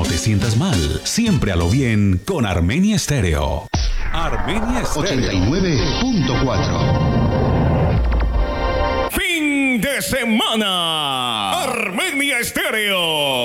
te sientas mal. Siempre a lo bien con Armenia Stereo. Armenia Stereo 89.4. Fin de semana. Armenia Stereo.